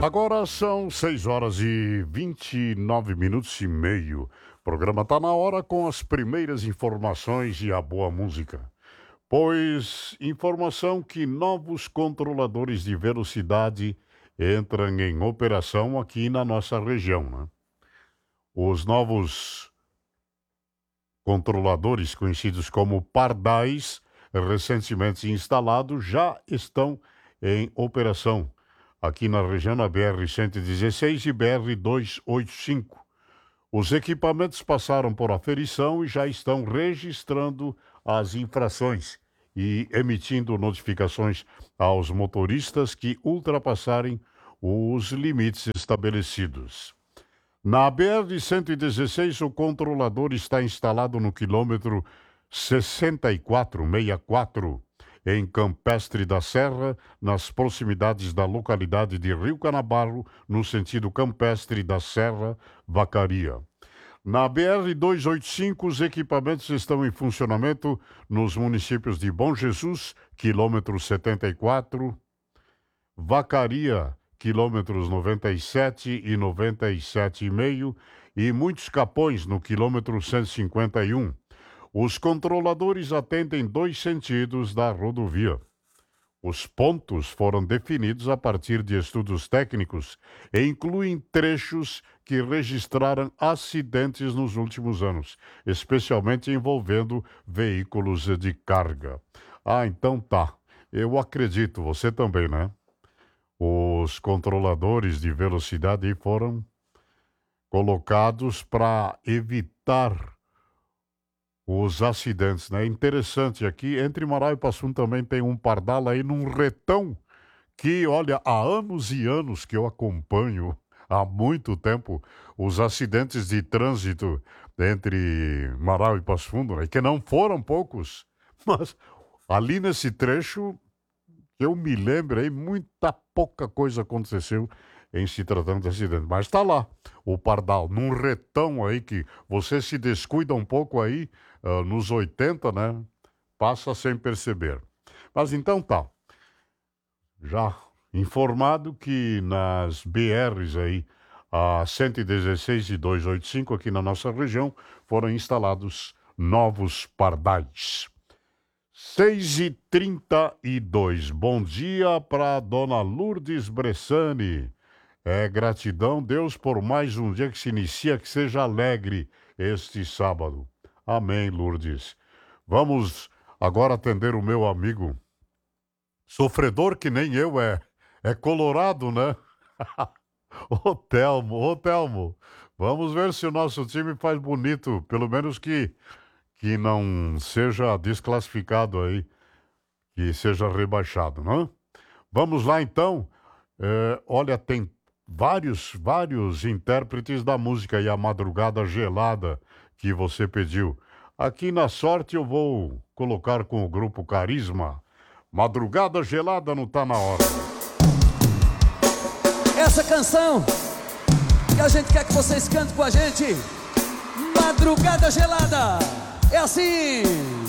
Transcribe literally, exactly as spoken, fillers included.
Agora são seis horas e vinte e nove minutos e meio. O programa tá na hora com as primeiras informações e a boa música. Pois informação que novos controladores de velocidade entram em operação aqui na nossa região, né? Os novos controladores, conhecidos como pardais, recentemente instalados, já estão em operação aqui na região da B R cento e dezesseis e B R duzentos e oitenta e cinco. Os equipamentos passaram por aferição e já estão registrando as infrações e emitindo notificações aos motoristas que ultrapassarem os limites estabelecidos. Na B R cento e dezesseis, o controlador está instalado no quilômetro sessenta e quatro sessenta e quatro, em Campestre da Serra, nas proximidades da localidade de Rio Canabarro, no sentido Campestre da Serra, Vacaria. Na B R duzentos e oitenta e cinco, os equipamentos estão em funcionamento nos municípios de Bom Jesus, quilômetro setenta e quatro, Vacaria, quilômetros noventa e sete e noventa e sete e meio, e Muitos Capões, no quilômetro cento e cinquenta e um. Os controladores atendem dois sentidos da rodovia. Os pontos foram definidos a partir de estudos técnicos e incluem trechos que registraram acidentes nos últimos anos, especialmente envolvendo veículos de carga. Ah, então tá. Eu acredito, você também, né? Os controladores de velocidade foram colocados para evitar os acidentes, né? Interessante aqui, entre Marau e Passum também tem um pardal aí num retão que, olha, há anos e anos que eu acompanho, há muito tempo, os acidentes de trânsito entre Marau e Passo Fundo, né? Que não foram poucos, mas ali nesse trecho, eu me lembro aí, muita pouca coisa aconteceu em se tratando de acidente. Mas está lá, o pardal, num retão aí que você se descuida um pouco aí, uh, nos oitenta, né? Passa sem perceber. Mas então tá. Já informado que nas B Rs aí, a cento e dezesseis e duzentos e oitenta e cinco aqui na nossa região, foram instalados novos pardais. seis e trinta e dois. Bom dia para dona Lourdes Bressani. É, gratidão, Deus, por mais um dia que se inicia, que seja alegre este sábado. Amém, Lourdes. Vamos agora atender o meu amigo, sofredor que nem eu, é, é colorado, né? Ô, Telmo, ô, Telmo, vamos ver se o nosso time faz bonito, pelo menos que, que não seja desclassificado aí, que seja rebaixado, né? Vamos lá, então. É, olha, tem vários, vários intérpretes da música e a Madrugada Gelada que você pediu. Aqui na sorte eu vou colocar com o grupo Carisma. Madrugada Gelada não tá na hora. Essa canção que a gente quer que vocês cantem com a gente, Madrugada Gelada, é assim.